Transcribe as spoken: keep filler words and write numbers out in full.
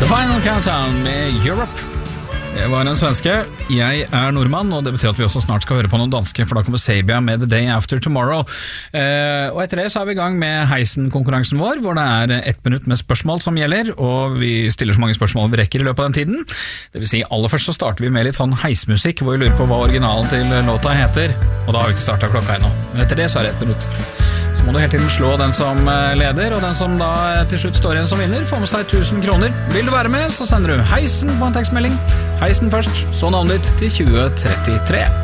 The Final Countdown med Europe. Det var en svenske. Jeg er nordmann, og det betyr at vi også snart skal høre på noen danske, for da kommer Sabia med The Day After Tomorrow. Eh, og etter det så er vi i gang med Heisen-konkurransen vår, hvor det er ett minutt med spørsmål som gjelder, og vi stiller så mange spørsmål vi rekker i løpet av den tiden. Det vil si, aller først så starter vi med litt sånn heismusikk, hvor vi lurer på hva originalen til låta heter, og da har vi ikke startet klokka ennå. Men etter det så er det ett minutt. Så må du hele tiden slå den som leder, og den som da til slutt står igjen som vinner, får med seg tusen kroner. Vil du være med, så sender du Heisen på en tekstmelding. Heisen først, så navnet ditt til tjue trettitre.